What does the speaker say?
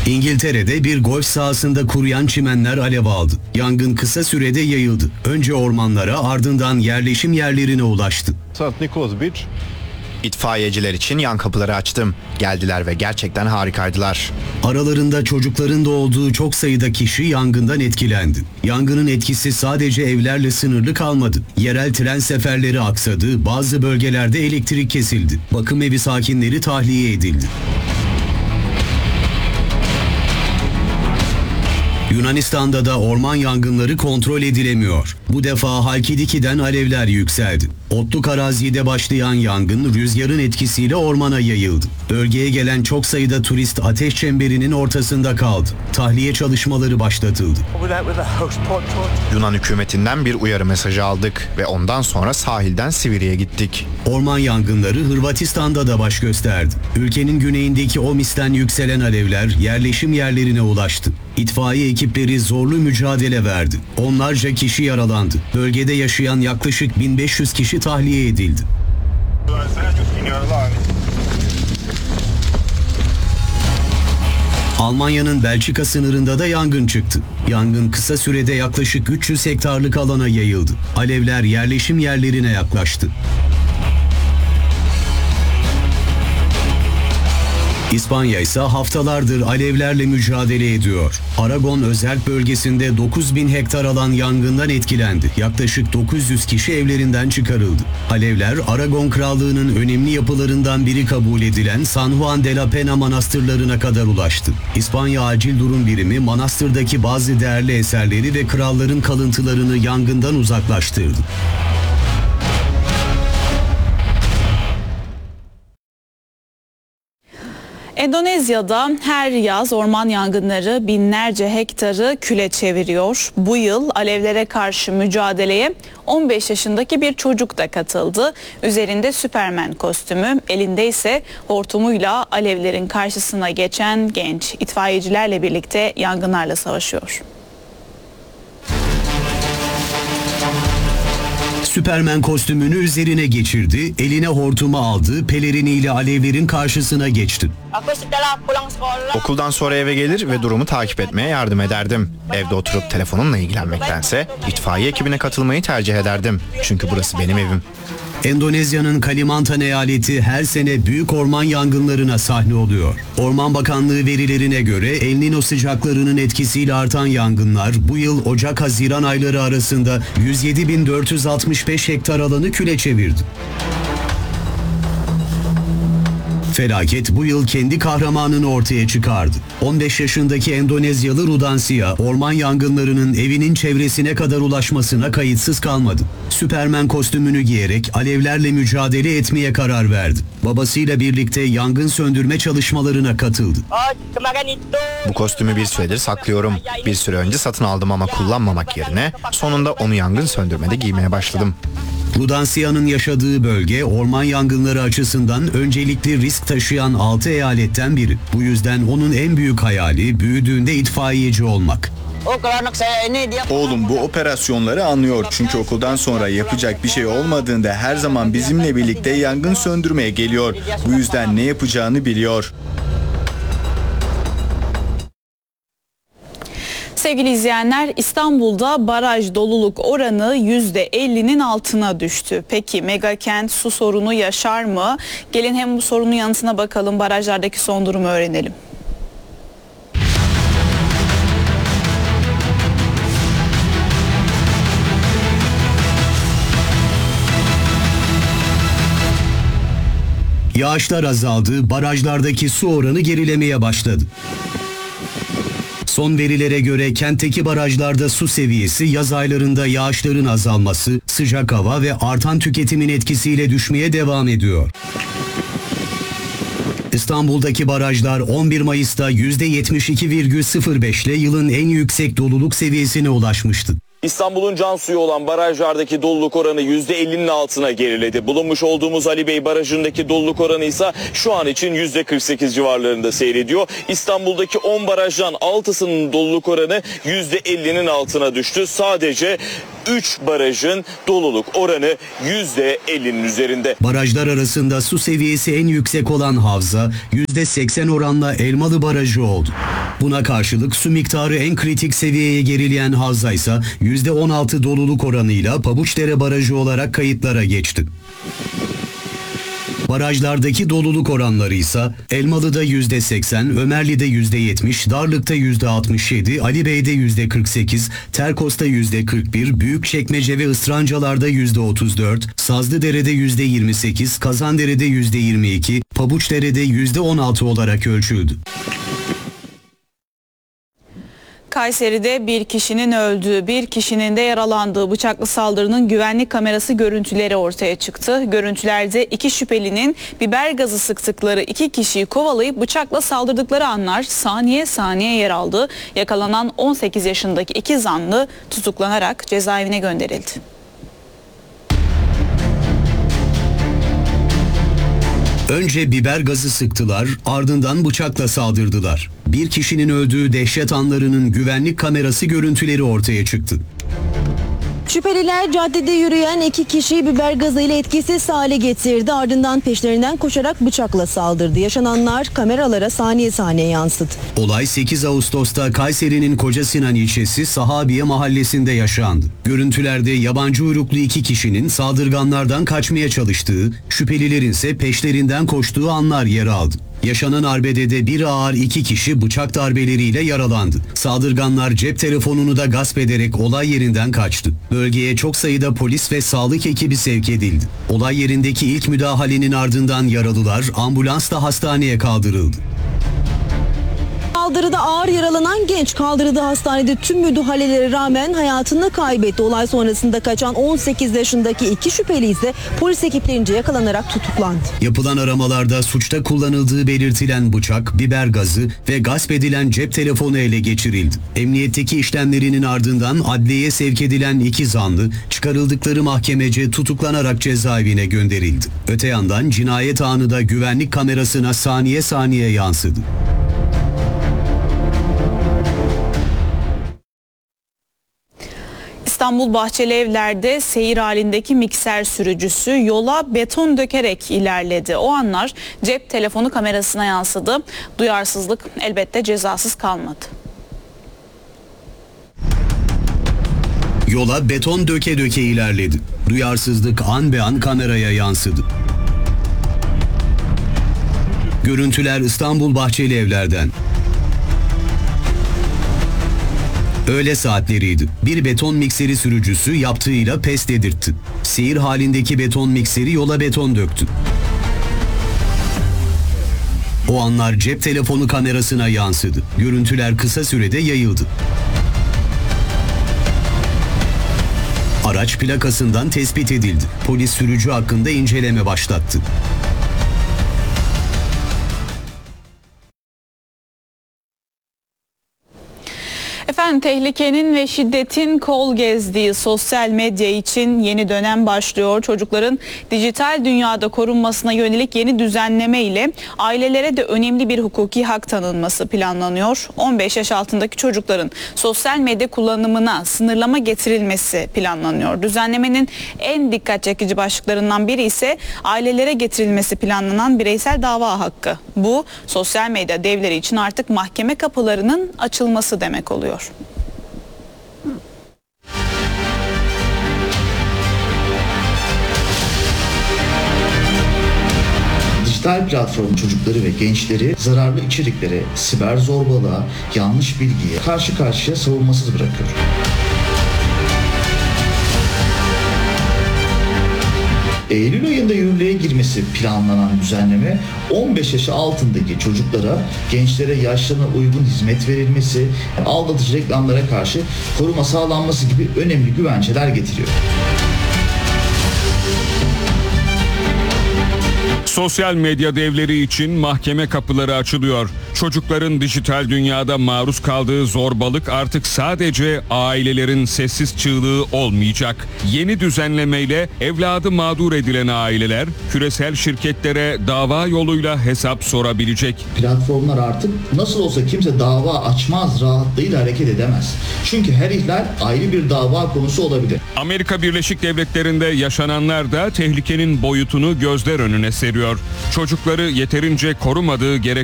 İngiltere'de bir golf sahasında kuruyan çimenler alev aldı. Yangın kısa sürede yayıldı. Önce ormanlara, ardından yerleşim yerlerine ulaştı. St. Nicholas Beach. İtfaiyeciler için yan kapıları açtım. Geldiler ve gerçekten harikaydılar. Aralarında çocukların da olduğu çok sayıda kişi yangından etkilendi. Yangının etkisi sadece evlerle sınırlı kalmadı. Yerel tren seferleri aksadı, bazı bölgelerde elektrik kesildi. Bakım evi sakinleri tahliye edildi. Yunanistan'da da orman yangınları kontrol edilemiyor. Bu defa Halkidiki'den alevler yükseldi. Otluk arazide başlayan yangın rüzgarın etkisiyle ormana yayıldı. Bölgeye gelen çok sayıda turist ateş çemberinin ortasında kaldı. Tahliye çalışmaları başlatıldı. Yunan hükümetinden bir uyarı mesajı aldık ve ondan sonra sahilden Sivirya'ya gittik. Orman yangınları Hırvatistan'da da baş gösterdi. Ülkenin güneyindeki Omis'ten yükselen alevler yerleşim yerlerine ulaştı. İtfaiye ekipleri zorlu mücadele verdi. Onlarca kişi yaralandı. Bölgede yaşayan yaklaşık 1500 kişi tahliye edildi. Almanya'nın Belçika sınırında da yangın çıktı. Yangın kısa sürede yaklaşık 300 hektarlık alana yayıldı. Alevler yerleşim yerlerine yaklaştı. İspanya ise haftalardır alevlerle mücadele ediyor. Aragon özerk bölgesinde 9000 hektar alan yangından etkilendi. Yaklaşık 900 kişi evlerinden çıkarıldı. Alevler Aragon Krallığı'nın önemli yapılarından biri kabul edilen San Juan de la Pena manastırlarına kadar ulaştı. İspanya Acil Durum Birimi manastırdaki bazı değerli eserleri ve kralların kalıntılarını yangından uzaklaştırdı. Endonezya'da her yaz orman yangınları binlerce hektarı küle çeviriyor. Bu yıl alevlere karşı mücadeleye 15 yaşındaki bir çocuk da katıldı. Üzerinde Süpermen kostümü, elinde ise hortumuyla alevlerin karşısına geçen genç itfaiyecilerle birlikte yangınlarla savaşıyor. Süpermen kostümünü üzerine geçirdi, eline hortumu aldı, peleriniyle alevlerin karşısına geçti. Okuldan sonra eve gelir ve durumu takip etmeye yardım ederdim. Evde oturup telefonumla ilgilenmektense itfaiye ekibine katılmayı tercih ederdim. Çünkü burası benim evim. Endonezya'nın Kalimantan eyaleti her sene büyük orman yangınlarına sahne oluyor. Orman Bakanlığı verilerine göre El Niño sıcaklarının etkisiyle artan yangınlar bu yıl Ocak-Haziran ayları arasında 107.465 hektar alanı küle çevirdi. Felaket bu yıl kendi kahramanını ortaya çıkardı. 15 yaşındaki Endonezyalı Rudansia, orman yangınlarının evinin çevresine kadar ulaşmasına kayıtsız kalmadı. Süpermen kostümünü giyerek alevlerle mücadele etmeye karar verdi. Babasıyla birlikte yangın söndürme çalışmalarına katıldı. Bu kostümü bir süredir saklıyorum. Bir süre önce satın aldım ama kullanmamak yerine sonunda onu yangın söndürmede giymeye başladım. Rudansia'nın yaşadığı bölge orman yangınları açısından öncelikli risk taşıyan 6 eyaletten biri. Bu yüzden onun en büyük hayali büyüdüğünde itfaiyeci olmak. Oğlum bu operasyonları anlıyor çünkü okuldan sonra yapacak bir şey olmadığında her zaman bizimle birlikte yangın söndürmeye geliyor. Bu yüzden ne yapacağını biliyor. Sevgili izleyenler, İstanbul'da baraj doluluk oranı %50'nin altına düştü. Peki megakent su sorunu yaşar mı? Gelin hem bu sorunun yanıtına bakalım, barajlardaki son durumu öğrenelim. Yağışlar azaldı, barajlardaki su oranı gerilemeye başladı. Son verilere göre kentteki barajlarda su seviyesi yaz aylarında yağışların azalması, sıcak hava ve artan tüketimin etkisiyle düşmeye devam ediyor. İstanbul'daki barajlar 11 Mayıs'ta %72,05 ile yılın en yüksek doluluk seviyesine ulaşmıştı. İstanbul'un can suyu olan barajlardaki doluluk oranı %50'nin altına geriledi. Bulunmuş olduğumuz Ali Bey Barajı'ndaki doluluk oranı ise şu an için %48 civarlarında seyrediyor. İstanbul'daki 10 barajdan 6'sının doluluk oranı %50'nin altına düştü. Sadece 3 barajın doluluk oranı %50'nin üzerinde. Barajlar arasında su seviyesi en yüksek olan havza %80 oranla Elmalı Barajı oldu. Buna karşılık su miktarı en kritik seviyeye gerileyen Havza ise %16 doluluk oranıyla Pabuçdere Barajı olarak kayıtlara geçti. Barajlardaki doluluk oranları ise Elmalı'da %80, Ömerli'de %70, Darlık'ta %67, Alibey'de %48, Terkos'ta %41, Büyükçekmece ve Israncalar'da %34, Sazlıdere'de %28, Kazandere'de %22, Pabuçdere'de %16 olarak ölçüldü. Kayseri'de bir kişinin öldüğü, bir kişinin de yaralandığı bıçaklı saldırının güvenlik kamerası görüntüleri ortaya çıktı. Görüntülerde iki şüphelinin biber gazı sıktıkları iki kişiyi kovalayıp bıçakla saldırdıkları anlar saniye saniye yer aldı. Yakalanan 18 yaşındaki iki zanlı tutuklanarak cezaevine gönderildi. Önce biber gazı sıktılar, ardından bıçakla saldırdılar. Bir kişinin öldüğü dehşet anlarının güvenlik kamerası görüntüleri ortaya çıktı. Şüpheliler caddede yürüyen iki kişiyi biber gazıyla etkisiz hale getirdi. Ardından peşlerinden koşarak bıçakla saldırdı. Yaşananlar kameralara saniye saniye yansıdı. Olay 8 Ağustos'ta Kayseri'nin Kocasinan ilçesi Sahabiye mahallesinde yaşandı. Görüntülerde yabancı uyruklu iki kişinin saldırganlardan kaçmaya çalıştığı, şüphelilerin ise peşlerinden koştuğu anlar yer aldı. Yaşanan arbedede bir ağır iki kişi bıçak darbeleriyle yaralandı. Saldırganlar cep telefonunu da gasp ederek olay yerinden kaçtı. Bölgeye çok sayıda polis ve sağlık ekibi sevk edildi. Olay yerindeki ilk müdahalenin ardından yaralılar ambulansla hastaneye kaldırıldı. Saldırıda ağır yaralanan genç kaldırıldığı hastanede tüm müdahalelere rağmen hayatını kaybetti. Olay sonrasında kaçan 18 yaşındaki iki şüpheli ise polis ekiplerince yakalanarak tutuklandı. Yapılan aramalarda suçta kullanıldığı belirtilen bıçak, biber gazı ve gasp edilen cep telefonu ele geçirildi. Emniyetteki işlemlerinin ardından adliyeye sevk edilen iki zanlı çıkarıldıkları mahkemece tutuklanarak cezaevine gönderildi. Öte yandan cinayet anı da güvenlik kamerasına saniye saniye yansıdı. İstanbul Bahçelievler'de seyir halindeki mikser sürücüsü yola beton dökerek ilerledi. O anlar cep telefonu kamerasına yansıdı. Duyarsızlık elbette cezasız kalmadı. Yola beton döke döke ilerledi. Duyarsızlık an be an kameraya yansıdı. Görüntüler İstanbul Bahçelievler'den. Öğle saatleriydi. Bir beton mikseri sürücüsü yaptığıyla pes dedirtti. Seyir halindeki beton mikseri yola beton döktü. O anlar cep telefonu kamerasına yansıdı. Görüntüler kısa sürede yayıldı. Araç plakasından tespit edildi. Polis sürücü hakkında inceleme başlattı. Efendim, tehlikenin ve şiddetin kol gezdiği sosyal medya için yeni dönem başlıyor. Çocukların dijital dünyada korunmasına yönelik yeni düzenleme ile ailelere de önemli bir hukuki hak tanınması planlanıyor. 15 yaş altındaki çocukların sosyal medya kullanımına sınırlama getirilmesi planlanıyor. Düzenlemenin en dikkat çekici başlıklarından biri ise ailelere getirilmesi planlanan bireysel dava hakkı. Bu sosyal medya devleri için artık mahkeme kapılarının açılması demek oluyor. Dijital platform çocukları ve gençleri zararlı içeriklere, siber zorbalığa, yanlış bilgiye karşı karşıya savunmasız bırakıyor. Eylül ayında yürürlüğe girmesi planlanan düzenleme 15 yaş altındaki çocuklara, gençlere yaşlarına uygun hizmet verilmesi, aldatıcı reklamlara karşı koruma sağlanması gibi önemli güvenceler getiriyor. Sosyal medya devleri için mahkeme kapıları açılıyor. Çocukların dijital dünyada maruz kaldığı zorbalık artık sadece ailelerin sessiz çığlığı olmayacak. Yeni düzenlemeyle evladı mağdur edilen aileler küresel şirketlere dava yoluyla hesap sorabilecek. Platformlar artık nasıl olsa kimse dava açmaz rahatlığıyla hareket edemez. Çünkü her ihlal ayrı bir dava konusu olabilir. Amerika Birleşik Devletleri'nde yaşananlar da tehlikenin boyutunu gözler önüne seriyor. Çocukları yeterince korumadığı gerek